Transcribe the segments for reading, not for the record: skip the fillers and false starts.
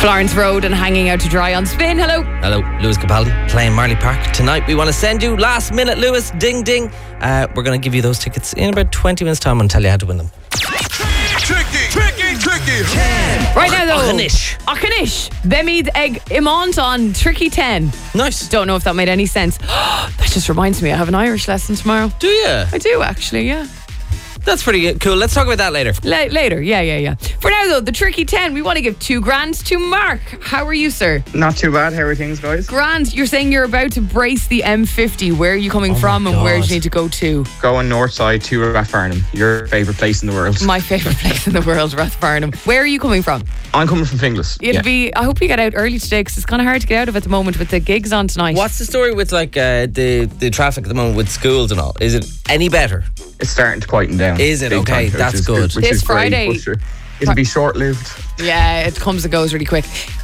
Florence Road and Hanging Out to Dry on Spin. Hello. Hello, Lewis Capaldi playing Marley Park. Tonight we want to send you last minute, Lewis. Ding ding. We're going to give you those tickets in about 20 minutes time and tell you how to win them. Tricky. Right now though, Achanish. Bemid Egg Imant on Tricky 10. Nice. Don't know if that made any sense. That just reminds me, I have an Irish lesson tomorrow. Do you? I do actually, yeah. That's pretty cool. Let's talk about that later. Later, yeah. For now though, the Tricky 10, we want to give $2,000 to Mark. How are you, sir? Not too bad. How are things, guys? Grand. You're saying you're about to brace the M50. Where are you coming from and where do you need to go to? Going north side to Rathfarnham, your favourite place in the world. My favourite place in the world, Rathfarnham. Where are you coming from? I'm coming from Finglas. I hope you get out early today because it's kind of hard to get out of at the moment with the gigs on tonight. What's the story with the traffic at the moment with schools and all? Is it any better? It's starting to quieten down. Is it? Big Okay, time, that's good. Which This is great, Friday- but sure, it'll be short-lived. Yeah, it comes and goes really quick.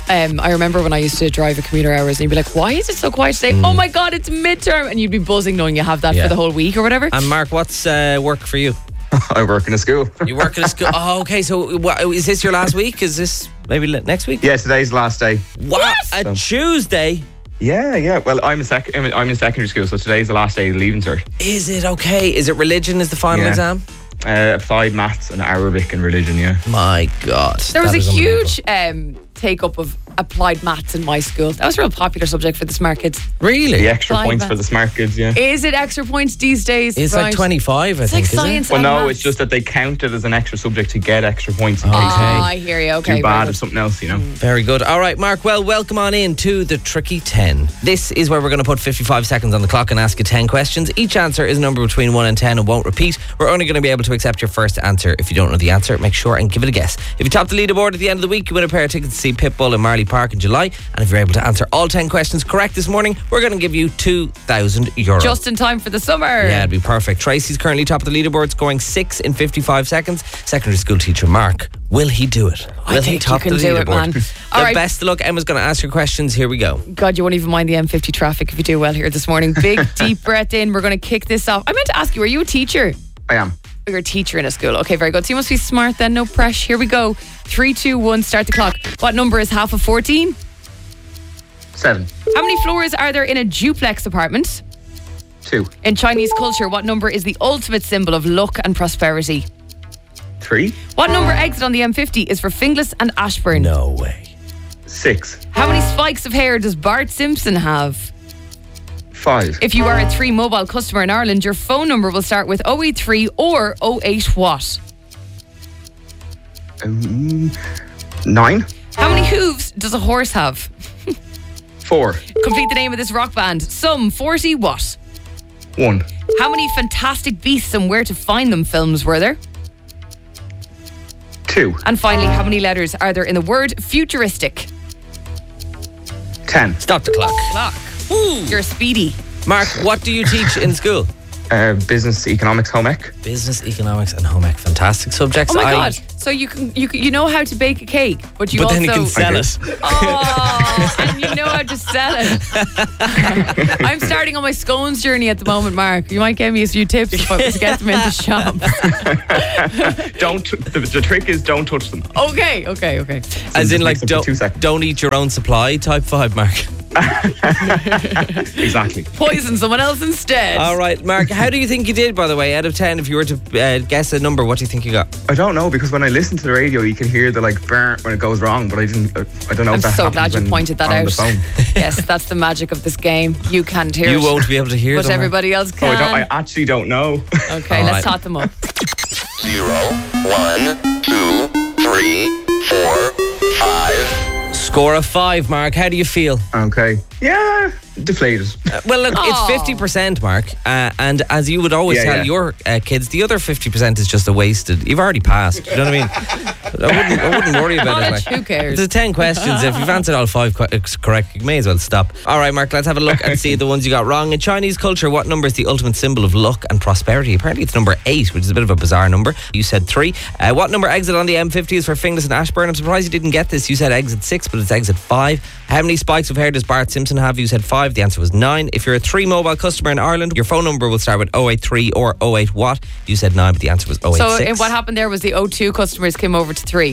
I remember when I used to drive at commuter hours and you'd be like, why is it so quiet today? Oh my God, it's midterm. And you'd be buzzing knowing you have that for the whole week or whatever. And Mark, what's work for you? I work in a school. You work in a school? Oh, okay. So is this your last week? Is this maybe next week? Yeah, today's the last day. What? A Tuesday? Yeah. Well, I'm in secondary school, so today's the last day of the leaving cert. Is it okay? Is it religion is the final exam? Applied maths and Arabic and religion, yeah. My God. There was that a is huge take up of applied maths in my school. That was a real popular subject for the smart kids. Really? The extra Applied points maths. for the smart kids, yeah. Is it extra points these days? It's like 25, I It's think, like science Well, and no, maths. it's just that they count it as an extra subject to get extra points in case I hear you. you Okay. do very bad good. at something else, you know. Very good. All right, Mark. Well, welcome on in to the Tricky 10. This is where we're going to put 55 seconds on the clock and ask you 10 questions. Each answer is a number between 1 and 10 and won't repeat. We're only going to be able to accept your first answer. If you don't know the answer, make sure and give it a guess. If you top the leaderboard at the end of the week, you win a pair of tickets to see Pitbull in Marley Park in July. And if you're able to answer all 10 questions correct this morning, we're going to give you €2,000. Just in time for the summer. Yeah, it'd be perfect. Tracy's currently top of the leaderboard, scoring 6 in 55 seconds. Secondary school teacher Mark, will he do it? I Will he think top you the can do it, leaderboard? man. All The right. best of luck. Emma's going to ask your questions. Here we go. God, you won't even mind the M50 traffic if you do well here this morning. Big, deep breath in. We're going to kick this off. I meant to ask you, are you a teacher? I am. You're a teacher in a school. Okay, very good. So you must be smart then. No pressure. Here we go. 3, 2, 1, start the clock. What number is half of 14? 7. How many floors are there in a duplex apartment? 2. In Chinese culture, what number is the ultimate symbol of luck and prosperity? 3. What number exit on the M50 is for Finglas and Ashburn? No way. 6. How many spikes of hair does Bart Simpson have? 5. If you are a 3 mobile customer in Ireland, your phone number will start with 083 or 08 what? 9. How many hooves does a horse have? 4. Complete the name of this rock band. Some 40 what? 1. How many Fantastic Beasts and Where to Find Them films were there? 2. And finally, how many letters are there in the word futuristic? 10. Stop the clock. Clock. You're speedy. Mark, what do you teach in school? Business, economics, home ec. Business, economics and home ec. Fantastic subjects. Oh my God. So you know how to bake a cake, but you But also... then you can sell it. Oh, and you know how to sell it. I'm starting on my scones journey at the moment, Mark. You might give me a few tips to get them into shops. The trick is don't touch them. Okay. As in, like, Mix up for 2 seconds. don't eat your own supply type vibe, Mark. Exactly. Poison someone else instead. All right, Mark, how do you think you did, by the way? Out of 10, if you were to guess a number, what do you think you got? I don't know, because when I listen to the radio, you can hear the burn when it goes wrong, but I don't know I'm if that so happens glad you when pointed that on out. the phone. Yes, that's the magic of this game. You can't hear You it. won't be able to hear But them. Mark. everybody else Oh, can. I actually don't know. Okay, All let's right. tot them up. 0, 1, 2, 3, 4, 5. Score of 5, Mark. How do you feel? Okay. Yeah, deflated. Well, look, Aw. it's 50%, Mark. And as you would always tell Yeah. your kids, the other 50% is just a wasted. You've already passed. You know what I mean? I wouldn't worry about it. College, Like. who cares? There's 10 questions. If you've answered all 5 correct, you may as well stop. All right, Mark, let's have a look and see the ones you got wrong. In Chinese culture, what number is the ultimate symbol of luck and prosperity? Apparently it's number 8, which is a bit of a bizarre number. You said 3. What number exit on the M50 is for Finglas and Ashburn? I'm surprised you didn't get this. You said exit 6, but it's exit 5. How many spikes of hair does Bart Simpson have? You said 5. The answer was 9. If you're a 3 mobile customer in Ireland, your phone number will start with 083 or 08 what? You said 9, but the answer was 086. So what happened there was the O2 customers came over to 3.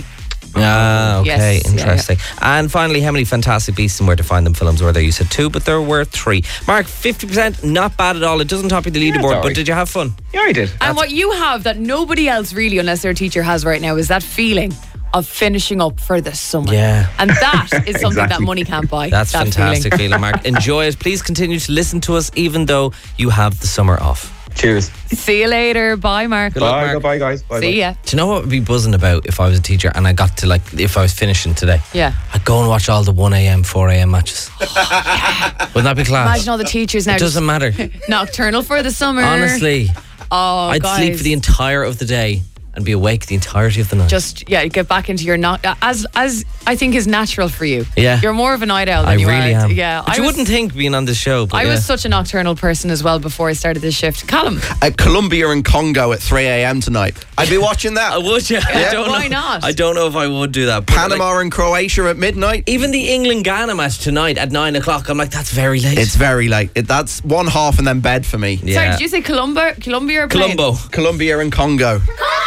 Ah, okay, Yes, yeah, interesting. And finally, how many Fantastic Beasts and Where to Find Them films were there? You said 2, but there were 3. Mark, 50%, not bad at all. It doesn't top you the leaderboard, alright. but did you have fun? Yeah, I did. And what you have that nobody else really, unless they're a teacher, has right now is that feeling of finishing up for the summer. Yeah. And that is something that Exactly. money can't buy. That's that fantastic feeling, Mark. Enjoy it. Please continue to listen to us, even though you have the summer off. Cheers. See you later. Bye, Mark. Good luck, Bye, Mark. goodbye, guys. Bye. See ya. Do you know what would be buzzing about if I was a teacher and I got to, like, if I was finishing today? Yeah. I'd go and watch all the 1 a.m., 4 a.m. matches. Wouldn't that be class? Imagine all the teachers now It doesn't matter. just nocturnal for the summer. Honestly, Oh, I'd guys. sleep for the entire of the day and be awake the entirety of the night. Just, yeah, get back into your as I think is natural for you. Yeah. You're more of a night owl I than you really are. am. Yeah. But you wouldn't think being on this show. But I yeah. was such a nocturnal person as well before I started this shift. Callum. At Colombia and Congo at 3 a.m. tonight. I'd be watching that. Would you? I don't why know. not? I don't know if I would do that. But Panama and Croatia at midnight. even the England-Ghana match tonight at 9 o'clock, I'm like, that's very late. It's very late. That's one half and then bed for me. yeah. Sorry, did you say Colombia or playing? Colombo. Colombia and Congo.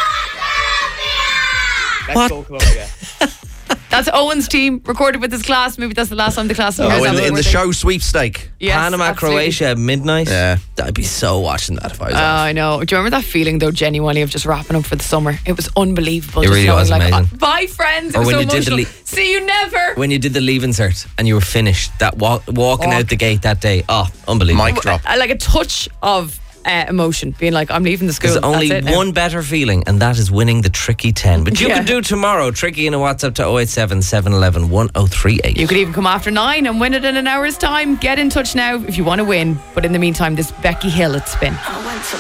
What? That's Owen's team, recorded with his class. Maybe that's the last time the class Oh, hears in that the recording. show sweepstake. Yes, Panama, absolutely. Croatia at midnight. Yeah. I'd be so watching that if I was Oh, off. I know. Do you remember that feeling though, genuinely, of just wrapping up for the summer? It was unbelievable. It just really knowing, was like, amazing. bye, friends. It Or was when so you did the emotional. See you never. When you did the leave insert and you were finished, that walking out the gate that day, unbelievable. Mic drop. Like a touch of emotion, being like, I'm leaving the school. There's only That's it now. one better feeling, and that is winning the Tricky 10. But you Yeah. can do tomorrow. Tricky in a WhatsApp to 087 711 1038. You could even come after 9 and win it in an hour's time. Get in touch now if you want to win. But in the meantime, this Becky Hill at Spin.